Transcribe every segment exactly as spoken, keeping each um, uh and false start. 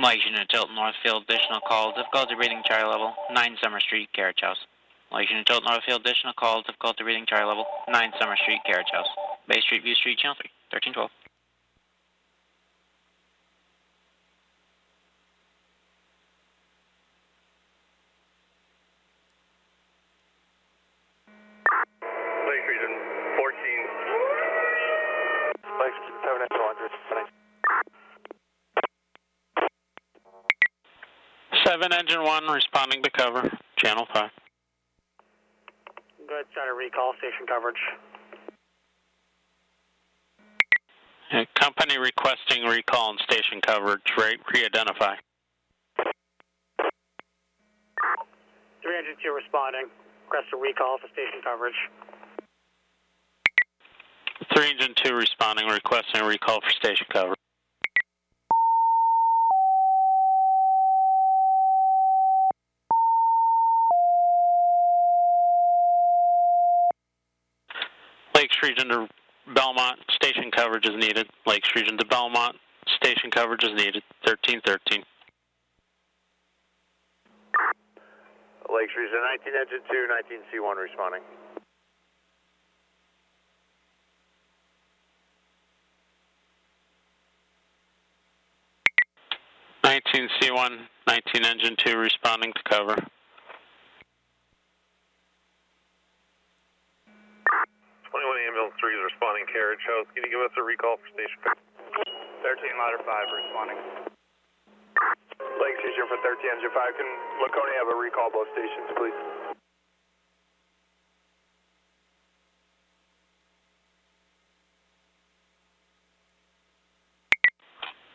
Mike Unit Tilton Northfield, additional calls, difficulty reading Charlie level, nine Summer Street, Carriage House. Mike Unit Tilton Northfield, additional calls, difficulty reading Charlie level, nine Summer Street, Carriage House. Bay Street, View Street, Channel three, thirteen twelve. Lake Region fourteen. Lake Region seven X one. seven Engine one responding to cover, Channel five. Good, center recall, station coverage. Uh, company requesting recall and station coverage, right? Re-identify. three Engine two responding. Request a recall for station coverage. three Engine two responding, requesting a recall for station coverage. Lakes Region to Belmont, station coverage is needed. Lakes Region to Belmont, station coverage is needed. thirteen thirteen. Lakes Region nineteen Engine two, nineteen C one responding. nineteen C one, nineteen Engine two responding to cover. twenty-one Ambulance three is responding, Carriage House. Can you give us a recall for station coverage? thirteen Ladder five responding. Lakes Region for thirteen Engine five. Can Laconia have a recall both stations, please?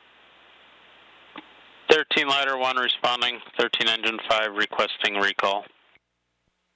thirteen Ladder one responding, thirteen Engine five requesting recall.